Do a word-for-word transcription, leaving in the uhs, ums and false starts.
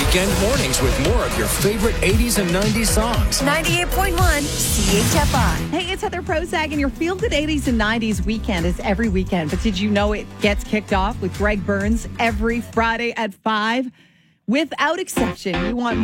Weekend mornings with more of your favorite eighties and nineties songs. ninety-eight point one C H F I. Hey, it's Heather Prozac, and your Feel Good eighties and nineties weekend is every weekend. But did you know it gets kicked off with Greg Burns every Friday at five? Without exception, you want more.